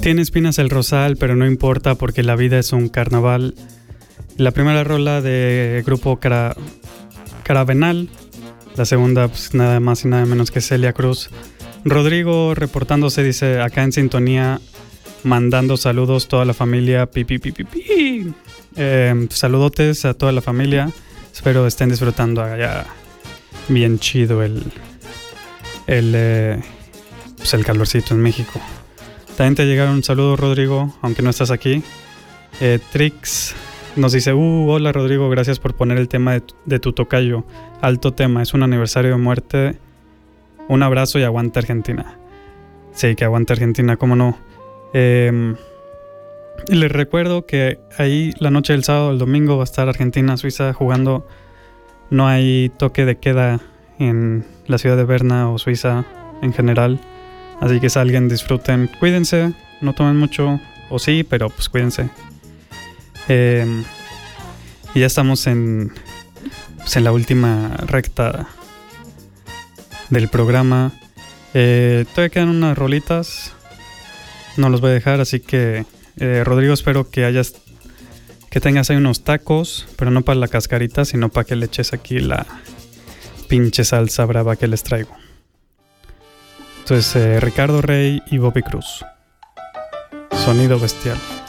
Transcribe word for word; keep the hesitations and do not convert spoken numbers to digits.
Tiene espinas el rosal, pero no importa porque la vida es un carnaval. La primera rola de grupo Cara, Caravenal. La segunda, pues nada más y nada menos que Celia Cruz. Rodrigo reportándose, dice, acá en sintonía, mandando saludos toda la familia. Pi, pi, pi, pi, pi. Eh, saludotes a toda la familia. Espero estén disfrutando allá bien chido el, el, eh, pues el calorcito en México. También te llegaron un saludo, Rodrigo, aunque no estás aquí. Eh, Trix nos dice, uh, hola Rodrigo, gracias por poner el tema de tu, de tu tocayo. Alto tema, es un aniversario de muerte. Un abrazo y aguante Argentina. Sí, que aguante Argentina, cómo no. Eh, les recuerdo que ahí la noche del sábado, el domingo va a estar Argentina, Suiza jugando. No hay toque de queda en la ciudad de Berna o Suiza en general. Así que salgan, disfruten, cuídense, no tomen mucho, o sí, pero pues cuídense. Eh, y ya estamos en, pues en la última recta del programa. Eh, todavía quedan unas rolitas, no los voy a dejar, así que eh, Rodrigo, espero que hayas, que tengas ahí unos tacos, pero no para la cascarita, sino para que le eches aquí la pinche salsa brava que les traigo. Entonces, eh, Ricardo Rey y Bobby Cruz. Sonido bestial.